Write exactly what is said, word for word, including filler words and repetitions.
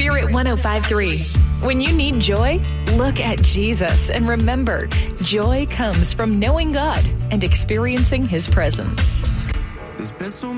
Spirit one oh five point three. When you need joy, look at Jesus and remember, joy comes from knowing God and experiencing His presence. There's been so